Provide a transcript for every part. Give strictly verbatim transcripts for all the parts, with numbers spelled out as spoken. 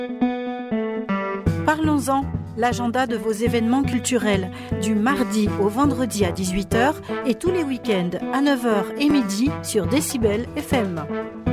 Parlons-en, l'agenda de vos événements culturels, du mardi au vendredi à dix-huit heures et tous les week-ends à neuf heures et midi sur Décibel F M.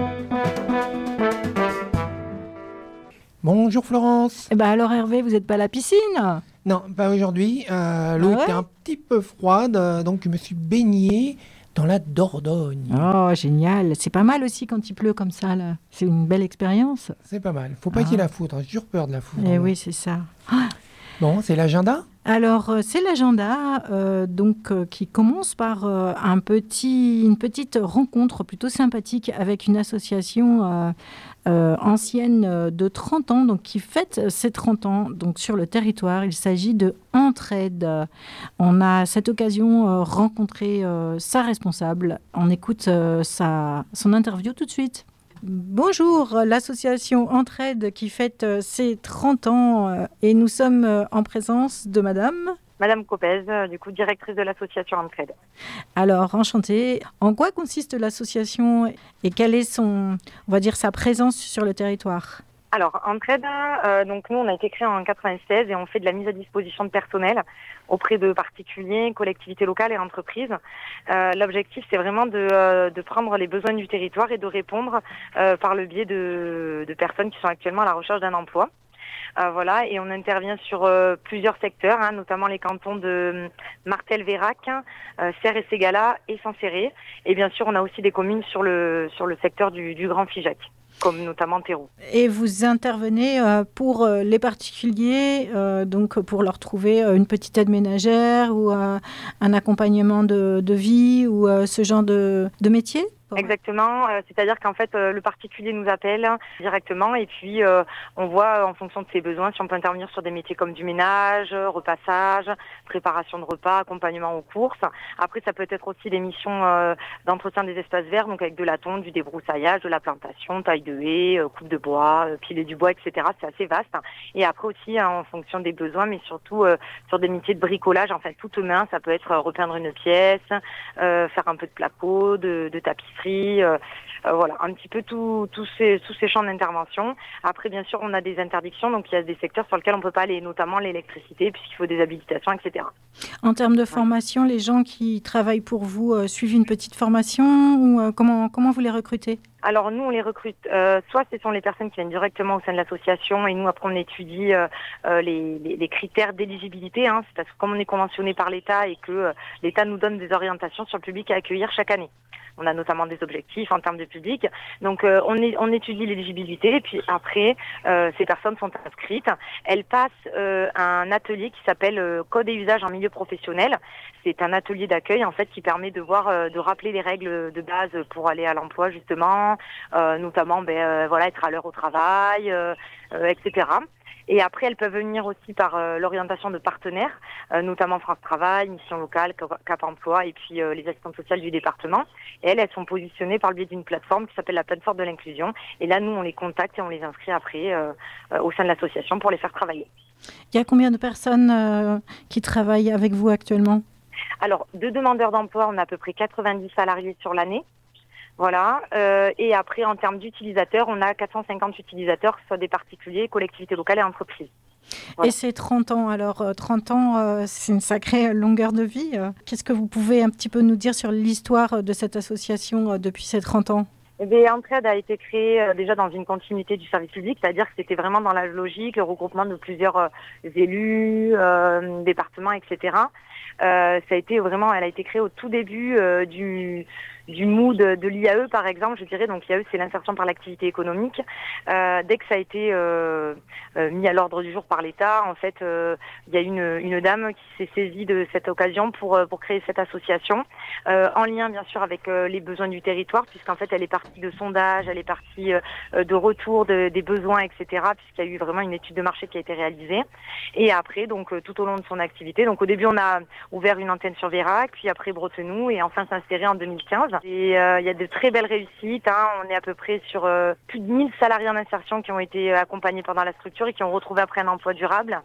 Bonjour Florence. Eh ben alors Hervé, vous n'êtes pas à la piscine ? Non, pas aujourd'hui. Euh, l'eau Ah ouais était un petit peu froide, euh, donc je me suis baigné dans la Dordogne. Oh, génial. C'est pas mal aussi quand il pleut comme ça, là. C'est une belle expérience. C'est pas mal. Faut pas Ah. qu'il y ait la foudre. J'ai toujours peur de la foudre. Eh oui, c'est ça. Ah. Bon, c'est l'agenda ? Alors, euh, c'est l'agenda euh, donc, euh, qui commence par euh, un petit, une petite rencontre plutôt sympathique avec une association euh, euh, ancienne euh, de trente ans, donc, qui fête ses trente ans donc, sur le territoire. Il s'agit de Entraide. On a à cette occasion euh, rencontré euh, sa responsable. On écoute euh, sa, son interview tout de suite. Bonjour, l'association Entraide qui fête euh, ses trente ans euh, et nous sommes euh, en présence de madame. Madame Copez, euh, du coup directrice de l'association Entraide. Alors, enchantée. En quoi consiste l'association et quelle est son, on va dire, sa présence sur le territoire ? Alors, Entraide, euh, donc nous on a été créé en quatre-vingt-seize et on fait de la mise à disposition de personnel auprès de particuliers, collectivités locales et entreprises. Euh, l'objectif c'est vraiment de, euh, de prendre les besoins du territoire et de répondre euh, par le biais de, de personnes qui sont actuellement à la recherche d'un emploi. Euh, voilà, et on intervient sur euh, plusieurs secteurs, hein, notamment les cantons de Martel-Vérac, euh, Serres et Ségala et Saint-Céré. Et bien sûr, on a aussi des communes sur le sur le secteur du, du Grand Figeac, comme notamment Thérault. Et vous intervenez euh, pour euh, les particuliers, euh, donc pour leur trouver euh, une petite aide ménagère ou euh, un accompagnement de, de vie ou euh, ce genre de, de métier ? Exactement, euh, c'est-à-dire qu'en fait euh, le particulier nous appelle directement et puis euh, on voit euh, en fonction de ses besoins si on peut intervenir sur des métiers comme du ménage, repassage, préparation de repas, accompagnement aux courses. Après ça peut être aussi des missions euh, d'entretien des espaces verts, donc avec de la tonte, du débroussaillage, de la plantation, taille de haies, euh, coupe de bois, euh, piler du bois, et cetera. C'est assez vaste. Et après aussi hein, en fonction des besoins, mais surtout euh, sur des métiers de bricolage, enfin toute main, ça peut être euh, repeindre une pièce, euh, faire un peu de placo, de, de tapisserie. Euh, euh, voilà, un petit peu tous tout ces, tous ces champs d'intervention. Après, bien sûr, on a des interdictions, donc il y a des secteurs sur lesquels on ne peut pas aller, notamment l'électricité, puisqu'il faut des habilitations, et cetera. En termes de formation, ouais. Les gens qui travaillent pour vous euh, suivent une petite formation ou euh, comment, comment vous les recrutez ? Alors nous, on les recrute. Euh, soit ce sont les personnes qui viennent directement au sein de l'association et nous, après, on étudie euh, euh, les, les, les critères d'éligibilité. Hein, c'est parce que comme on est conventionné par l'État et que euh, l'État nous donne des orientations sur le public à accueillir chaque année. On a notamment des objectifs en termes de public. Donc, euh, on, est, on étudie l'éligibilité et puis après, euh, ces personnes sont inscrites. Elles passent euh, un atelier qui s'appelle euh, Code et usage en milieu professionnel. C'est un atelier d'accueil en fait qui permet de voir, euh, de rappeler les règles de base pour aller à l'emploi justement, euh, notamment ben euh, voilà être à l'heure au travail, euh, euh, et cetera. Et après, elles peuvent venir aussi par euh, l'orientation de partenaires, euh, notamment France Travail, Mission Locale, Cap Emploi et puis euh, les assistantes sociales du département. Et elles, elles sont positionnées par le biais d'une plateforme qui s'appelle la plateforme de l'inclusion. Et là, nous, on les contacte et on les inscrit après euh, euh, au sein de l'association pour les faire travailler. Il y a combien de personnes euh, qui travaillent avec vous actuellement ? Alors, de demandeurs d'emploi, on a à peu près quatre-vingt-dix salariés sur l'année. Voilà. Euh, et après, en termes d'utilisateurs, on a quatre cent cinquante utilisateurs, que ce soit des particuliers, collectivités locales et entreprises. Voilà. Et c'est trente ans. Alors, euh, trente ans, euh, c'est une sacrée longueur de vie. Euh, qu'est-ce que vous pouvez un petit peu nous dire sur l'histoire de cette association euh, depuis ces trente ans ? Eh bien, Entraide a été créée euh, déjà dans une continuité du service public, c'est-à-dire que c'était vraiment dans la logique, le regroupement de plusieurs euh, élus, euh, départements, et cetera. Euh, ça a été vraiment, elle a été créée au tout début euh, du du mood de l'I A E par exemple, je dirais. Donc l'I A E c'est l'insertion par l'activité économique. Euh, dès que ça a été euh, euh, mis à l'ordre du jour par l'État, en fait, euh, il y a une une dame qui s'est saisie de cette occasion pour pour créer cette association, euh, en lien bien sûr avec euh, les besoins du territoire, puisqu'en fait elle est partie de sondages, elle est partie euh, de retour de, des besoins, et cetera. Puisqu'il y a eu vraiment une étude de marché qui a été réalisée. Et après, donc euh, tout au long de son activité, donc au début on a ouvert une antenne sur Vérac, puis après Bretenoux et enfin Saint-Céré en deux mille quinze. Et euh, il y a de très belles réussites. Hein. On est à peu près sur euh, plus de mille salariés en insertion qui ont été accompagnés pendant la structure et qui ont retrouvé après un emploi durable.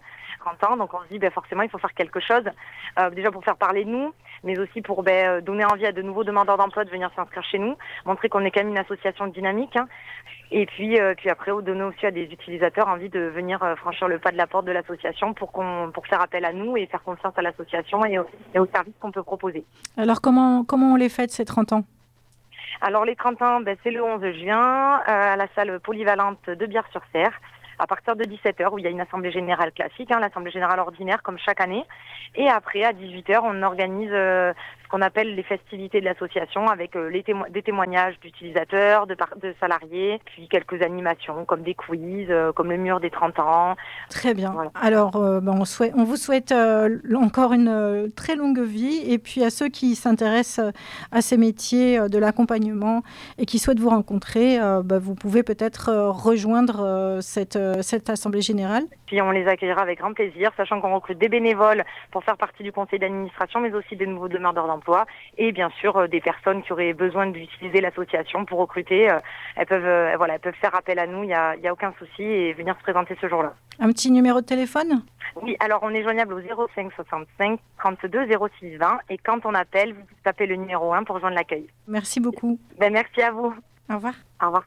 trente ans, donc on se dit ben, forcément il faut faire quelque chose, euh, déjà pour faire parler de nous, mais aussi pour ben, donner envie à de nouveaux demandeurs d'emploi de venir s'inscrire chez nous, montrer qu'on est quand même une association dynamique, hein, et puis, euh, puis après donner aussi à des utilisateurs envie de venir euh, franchir le pas de la porte de l'association pour, qu'on, pour faire appel à nous et faire confiance à l'association et, au, et aux services qu'on peut proposer. Alors comment, comment on les fête ces trente ans ? Alors les trente ans, ben, c'est le onze juin euh, à la salle polyvalente de Bière-sur-Cère, à partir de dix-sept heures où il y a une assemblée générale classique, hein, l'assemblée générale ordinaire comme chaque année. Et après, à dix-huit heures, on organise euh, ce qu'on appelle les festivités de l'association avec euh, les témo- des témoignages d'utilisateurs, de, par- de salariés, puis quelques animations comme des quiz, euh, comme le mur des trente ans. Très bien. Voilà. Alors, euh, ben, on, souhaite, on vous souhaite euh, encore une euh, très longue vie. Et puis, à ceux qui s'intéressent à ces métiers euh, de l'accompagnement et qui souhaitent vous rencontrer, euh, ben, vous pouvez peut-être euh, rejoindre euh, cette, euh, cette assemblée générale. Puis, on les accueillera avec grand plaisir, sachant qu'on recrute des bénévoles pour faire partie du conseil d'administration, mais aussi des nouveaux demandeurs d'emploi. Et bien sûr, euh, des personnes qui auraient besoin d'utiliser l'association pour recruter. Euh, elles, peuvent, euh, voilà, elles peuvent faire appel à nous, il n'y a, y a aucun souci, et venir se présenter ce jour-là. Un petit numéro de téléphone ? Oui, alors on est joignable au zéro cinq soixante-cinq trente-deux zéro six vingt et quand on appelle, vous tapez le numéro un pour joindre l'accueil. Merci beaucoup. Ben, merci à vous. Au revoir. Au revoir.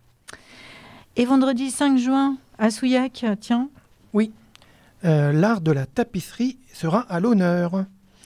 Et vendredi cinq juin, à Souillac, tiens. Oui, euh, l'art de la tapisserie sera à l'honneur.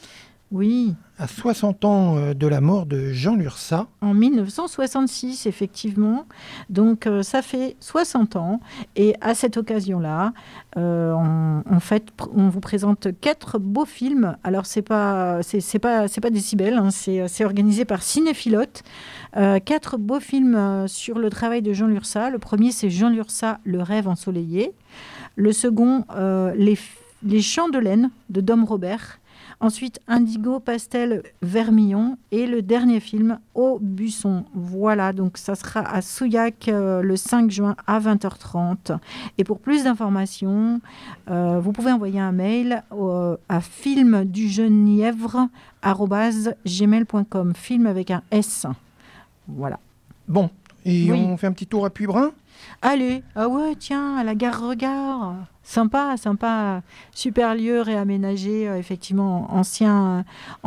Oui. À soixante ans euh, de la mort de Jean Lurçat. En mille neuf cent soixante-six, effectivement. Donc, euh, ça fait soixante ans. Et à cette occasion-là, euh, on, en fait, on vous présente quatre beaux films. Alors, c'est pas, c'est, c'est pas, c'est pas Décibel, hein, c'est, c'est organisé par Cinéphilote. Euh, quatre beaux films euh, sur le travail de Jean Lurçat. Le premier, c'est Jean Lurçat, Le rêve ensoleillé. Le second, euh, les, les Chants de laine de Dom Robert. Ensuite, Indigo, Pastel, Vermillon. Et le dernier film, Au Buisson. Voilà, donc ça sera à Souillac euh, le cinq juin à vingt heures trente. Et pour plus d'informations, euh, vous pouvez envoyer un mail euh, à filmdugenièvre arobase gmail point com. Film avec un S. Voilà. Bon, et Oui. on fait un petit tour à Puybrun ? Allez, ah ouais, tiens, à la gare Regard. Sympa, sympa. Super lieu réaménagé, euh, effectivement, ancien,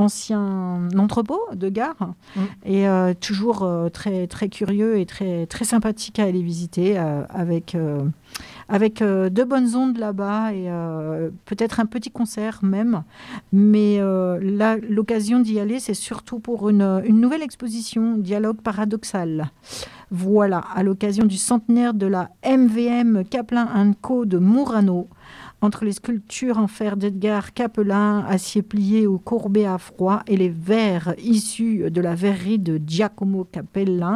ancien entrepôt de gare. Mm. Et euh, toujours euh, très, très curieux et très, très sympathique à aller visiter euh, avec, euh, avec euh, de bonnes ondes là-bas et euh, peut-être un petit concert même. Mais euh, là, l'occasion d'y aller, c'est surtout pour une, une nouvelle exposition, Dialogue paradoxal. Voilà, à l'occasion du centenaire de la M V M Caplin and Co de Murano, entre les sculptures en fer d'Edgar Capelin, acier plié ou courbé à froid, et les verres issus de la verrerie de Giacomo Capellin.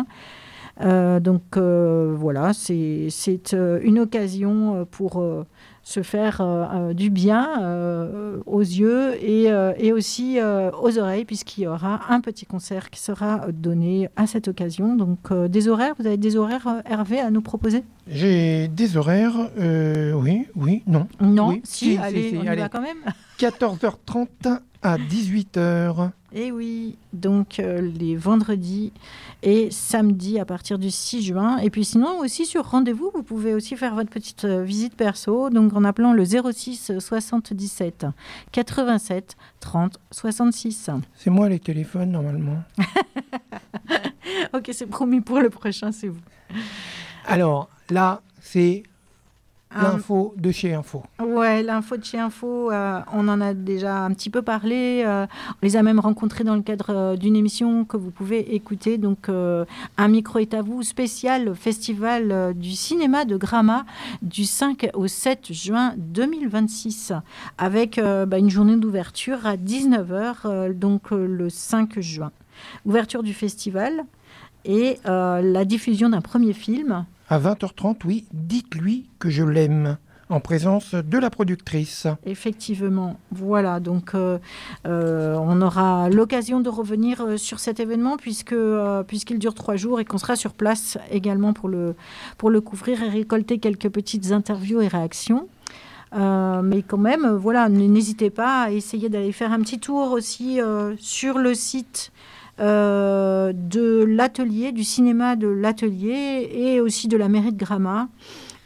Euh, donc euh, voilà, c'est, c'est euh, une occasion pour euh, se faire euh, euh, du bien euh, aux yeux et, euh, et aussi euh, aux oreilles, puisqu'il y aura un petit concert qui sera donné à cette occasion. Donc euh, des horaires, vous avez des horaires, euh, Hervé, à nous proposer ? J'ai des horaires, euh, oui, oui, non. Non, Oui, si, si, allez, si, si, on y allez. va quand même. quatorze heures trente à dix-huit heures. Et oui, donc euh, les vendredis et samedis à partir du six juin. Et puis sinon aussi sur rendez-vous, vous pouvez aussi faire votre petite euh, visite perso, donc en appelant le zéro six soixante-dix-sept quatre-vingt-sept trente soixante-six. C'est moi les téléphones normalement. Ok, c'est promis pour le prochain, c'est vous. Alors là, c'est Un- l'info de chez Info. Ouais, l'info de chez Info, euh, on en a déjà un petit peu parlé. euh, on les a même rencontrés dans le cadre euh, d'une émission que vous pouvez écouter. Donc, euh, Un micro est à vous, spécial festival euh, du cinéma de Gramma du cinq au sept juin deux mille vingt-six, avec euh, bah, une journée d'ouverture à dix-neuf heures, euh, donc euh, le cinq juin. Ouverture du festival et euh, la diffusion d'un premier film. À vingt heures trente, oui, dites-lui que je l'aime, en présence de la productrice. Effectivement, voilà, donc euh, euh, on aura l'occasion de revenir euh, sur cet événement puisque, euh, puisqu'il dure trois jours et qu'on sera sur place également pour le, pour le couvrir et récolter quelques petites interviews et réactions. Euh, mais quand même, euh, voilà, n'hésitez pas à essayer d'aller faire un petit tour aussi euh, sur le site euh, de l'atelier, du cinéma de l'atelier et aussi de la mairie de Gramma.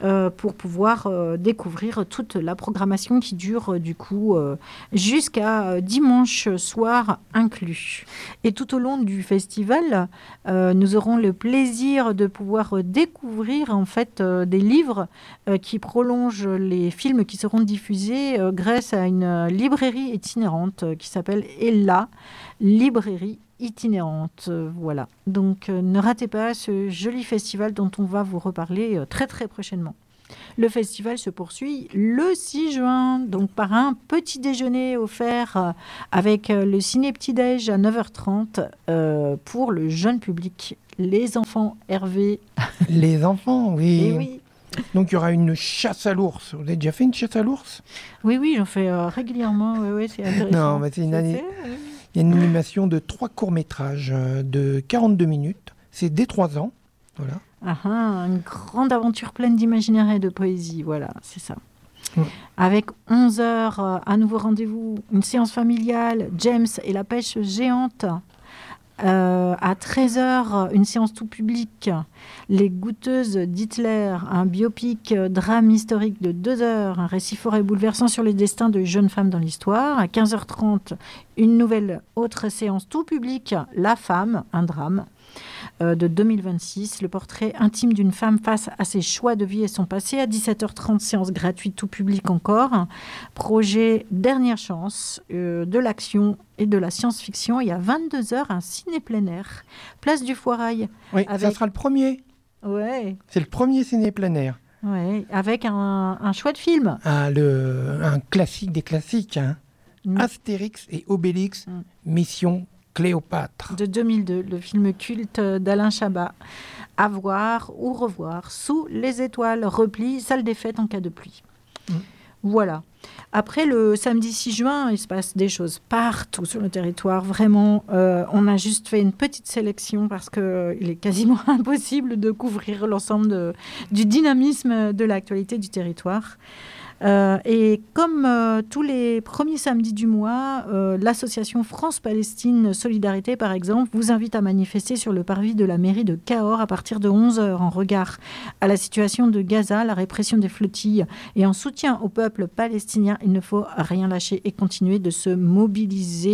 euh, pour pouvoir euh, découvrir toute la programmation qui dure euh, du coup euh, jusqu'à euh, dimanche soir inclus. Et tout au long du festival, euh, nous aurons le plaisir de pouvoir euh, découvrir en fait euh, des livres euh, qui prolongent les films qui seront diffusés euh, grâce à une euh, librairie itinérante euh, qui s'appelle Ella, librairie itinérante. Euh, voilà. Donc euh, ne ratez pas ce joli festival dont on va vous reparler euh, très très prochainement. Le festival se poursuit le six juin, donc par un petit déjeuner offert euh, avec euh, le ciné petit-déj à neuf heures trente euh, pour le jeune public. Les enfants, Hervé. Les enfants, oui. Et oui. Donc il y aura une chasse à l'ours. Vous avez déjà fait une chasse à l'ours? Oui, oui, j'en fais euh, régulièrement. Oui, oui, c'est intéressant. Non, mais c'est une Ça année. fait, oui. Il y a une animation de trois courts-métrages euh, de quarante-deux minutes. C'est dès trois ans. Voilà. Ah, ah, une grande aventure pleine d'imaginaire et de poésie. Voilà, c'est ça. Ouais. Avec onze heures, euh, un nouveau rendez-vous, une séance familiale, James et la pêche géante. Euh, à treize heures, une séance tout public, Les goûteuses d'Hitler, un biopic euh, drame historique de deux heures, un récit fort et bouleversant sur les destins de jeunes femmes dans l'histoire. À quinze heures trente, une nouvelle autre séance tout public, La femme, un drame. Euh, de deux mille vingt-six, le portrait intime d'une femme face à ses choix de vie et son passé. À dix-sept heures trente, séance gratuite tout public encore. Projet Dernière chance, euh, de l'action et de la science-fiction. Et à vingt-deux heures, un ciné plein air. Place du Foirail. Oui, avec... ça sera le premier. Ouais. C'est le premier ciné plein air. Ouais, avec un, un chouette film. Ah, le, un classique des classiques. Hein. Mm. Astérix et Obélix, Mm. Mission Cléopâtre. De deux mille deux, le film culte d'Alain Chabat. À voir ou revoir sous les étoiles, repli, salle des fêtes en cas de pluie. Mm. Voilà. Après, le samedi six juin, il se passe des choses partout sur le territoire. Vraiment, euh, on a juste fait une petite sélection parce qu'il euh, est quasiment impossible de couvrir l'ensemble de, du dynamisme de l'actualité du territoire. Euh, et comme euh, tous les premiers samedis du mois, euh, l'association France-Palestine Solidarité, par exemple, vous invite à manifester sur le parvis de la mairie de Cahors à partir de onze heures en regard à la situation de Gaza, la répression des flottilles et en soutien au peuple palestinien. Il ne faut rien lâcher et continuer de se mobiliser.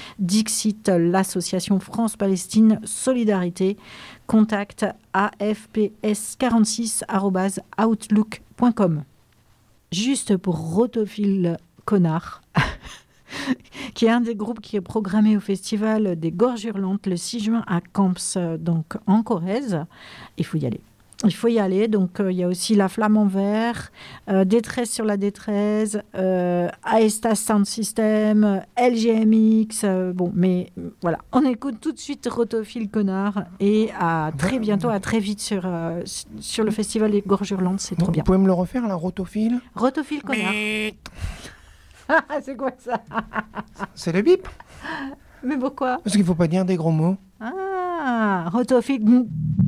Dixit, l'association France-Palestine Solidarité. Contact a f p s quarante-six arobase outlook point com. Juste pour Rotophile Connard, qui est un des groupes qui est programmé au festival des Gorges Hurlantes le six juin à Camps, donc en Corrèze. Il faut y aller. Il faut y aller. Donc, euh, il y a aussi La Flamme en Vert, euh, Détresse sur la détresse, euh, Aestas Sound System, L G M X. Euh, bon, mais euh, voilà. On écoute tout de suite Rotophile Connard et à très bientôt, à très vite sur, euh, sur le festival des Gorges Hurlantes. C'est trop Vous bien. pouvez me le refaire, la rotophile? Rotophile Connard. C'est quoi ça? C'est le bip. Mais pourquoi? Parce qu'il ne faut pas dire des gros mots. Ah, Rotophile.